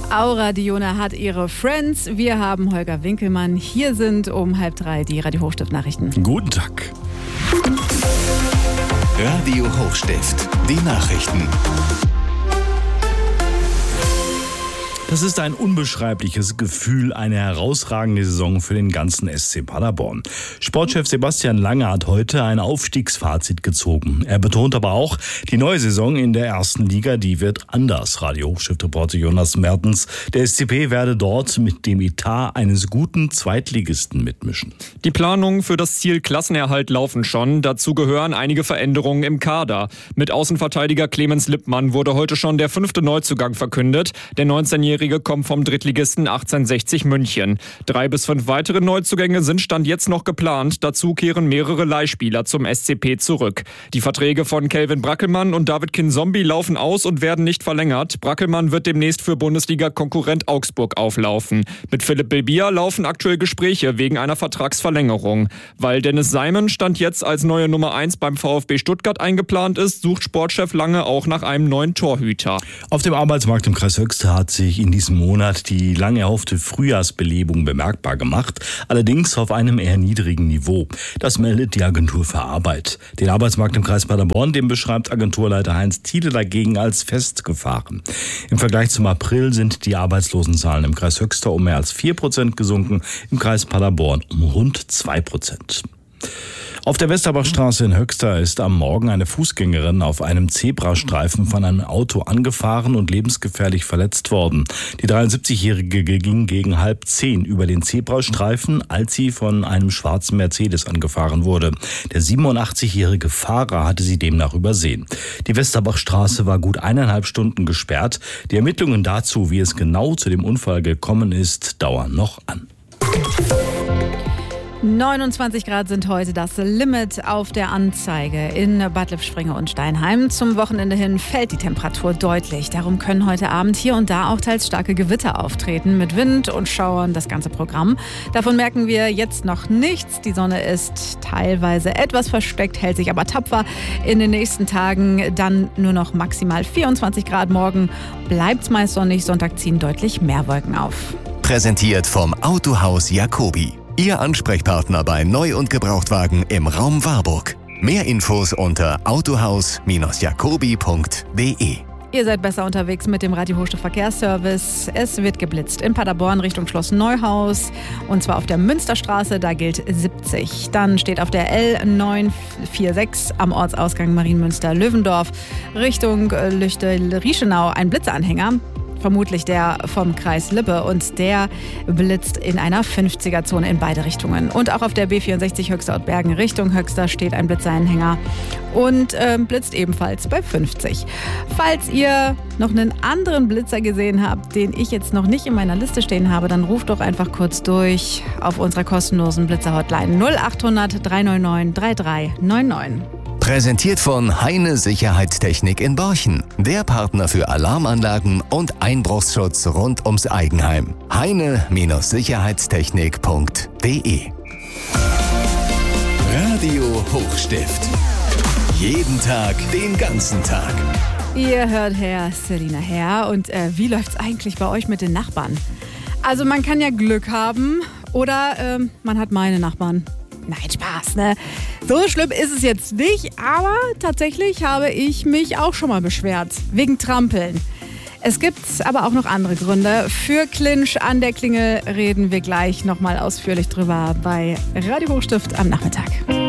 Aura Dione hat ihre Friends. Wir haben Holger Winkelmann. Hier sind um 2:30 die Radio Hochstift-Nachrichten. Guten Tag. Radio Hochstift, die Nachrichten. Das ist ein unbeschreibliches Gefühl, eine herausragende Saison für den ganzen SC Paderborn. Sportchef Sebastian Lange hat heute ein Aufstiegsfazit gezogen. Er betont aber auch, die neue Saison in der ersten Liga, die wird anders. Radio Hochstift-Reporter Jonas Mertens, der SCP werde dort mit dem Etat eines guten Zweitligisten mitmischen. Die Planungen für das Ziel Klassenerhalt laufen schon. Dazu gehören einige Veränderungen im Kader. Mit Außenverteidiger Clemens Lippmann wurde heute schon der 5. Neuzugang verkündet. Der 19-Jährige kommt vom Drittligisten 1860 München. 3 bis 5 weitere Neuzugänge sind Stand jetzt noch geplant. Dazu kehren mehrere Leihspieler zum SCP zurück. Die Verträge von Kelvin Brackelmann und David Kinzombie laufen aus und werden nicht verlängert. Brackelmann wird demnächst für Bundesliga-Konkurrent Augsburg auflaufen. Mit Philipp Bilbia laufen aktuell Gespräche wegen einer Vertragsverlängerung. Weil Dennis Simon Stand jetzt als neue Nummer 1 beim VfB Stuttgart eingeplant ist, sucht Sportchef Lange auch nach einem neuen Torhüter. Auf dem Arbeitsmarkt im Kreis Höxter hat sich in diesem Monat die lang erhoffte Frühjahrsbelebung bemerkbar gemacht, allerdings auf einem eher niedrigen Niveau. Das meldet die Agentur für Arbeit. Den Arbeitsmarkt im Kreis Paderborn, den beschreibt Agenturleiter Heinz Thiele dagegen als festgefahren. Im Vergleich zum April sind die Arbeitslosenzahlen im Kreis Höxter um mehr als 4% gesunken, im Kreis Paderborn um rund 2%. Auf der Westerbachstraße in Höxter ist am Morgen eine Fußgängerin auf einem Zebrastreifen von einem Auto angefahren und lebensgefährlich verletzt worden. Die 73-Jährige ging gegen 9:30 über den Zebrastreifen, als sie von einem schwarzen Mercedes angefahren wurde. Der 87-jährige Fahrer hatte sie demnach übersehen. Die Westerbachstraße war gut 1,5 Stunden gesperrt. Die Ermittlungen dazu, wie es genau zu dem Unfall gekommen ist, dauern noch an. 29 Grad sind heute das Limit auf der Anzeige in Bad Lippspringe und Steinheim. Zum Wochenende hin fällt die Temperatur deutlich. Darum können heute Abend hier und da auch teils starke Gewitter auftreten. Mit Wind und Schauern das ganze Programm. Davon merken wir jetzt noch nichts. Die Sonne ist teilweise etwas versteckt, hält sich aber tapfer. In den nächsten Tagen dann nur noch maximal 24 Grad. Morgen bleibt's meist sonnig. Sonntag ziehen deutlich mehr Wolken auf. Präsentiert vom Autohaus Jacobi. Ihr Ansprechpartner bei Neu- und Gebrauchtwagen im Raum Warburg. Mehr Infos unter autohaus-jacobi.de. Ihr seid besser unterwegs mit dem Radio Hochstift Verkehrsservice. Es wird geblitzt in Paderborn Richtung Schloss Neuhaus und zwar auf der Münsterstraße, da gilt 70. Dann steht auf der L946 am Ortsausgang Marienmünster-Löwendorf Richtung Lüchte-Riechenau ein Blitzeranhänger. Vermutlich der vom Kreis Lippe und der blitzt in einer 50er-Zone in beide Richtungen. Und auch auf der B64 Höxter-Ottbergen Richtung Höxter steht ein Blitzeranhänger und blitzt ebenfalls bei 50. Falls ihr noch einen anderen Blitzer gesehen habt, den ich jetzt noch nicht in meiner Liste stehen habe, dann ruft doch einfach kurz durch auf unserer kostenlosen Blitzer-Hotline 0800 399 3399. Präsentiert von Heine Sicherheitstechnik in Borchen. Der Partner für Alarmanlagen und Einbruchsschutz rund ums Eigenheim. Heine-Sicherheitstechnik.de. Radio Hochstift. Jeden Tag, den ganzen Tag. Ihr hört Herr Selina Herr. Und wie läuft's eigentlich bei euch mit den Nachbarn? Also man kann ja Glück haben oder man hat meine Nachbarn. Nein, Spaß, ne? So schlimm ist es jetzt nicht, aber tatsächlich habe ich mich auch schon mal beschwert. Wegen Trampeln. Es gibt aber auch noch andere Gründe. Für Clinch an der Klingel reden wir gleich nochmal ausführlich drüber bei Radio Hochstift am Nachmittag.